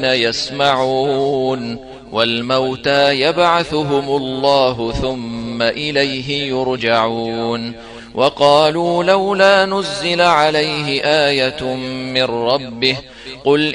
يسمعون والموتى يبعثهم الله ثم إليه يرجعون وقالوا لولا نزل عليه آية من ربه قل